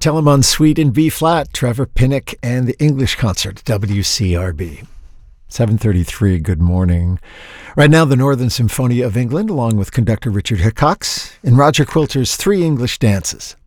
Telemann Suite in B-flat, Trevor Pinnock and the English Concert, WCRB. 7:33, good morning. Right now, the Northern Symphony of England, along with conductor Richard Hickox, in Roger Quilter's Three English Dances.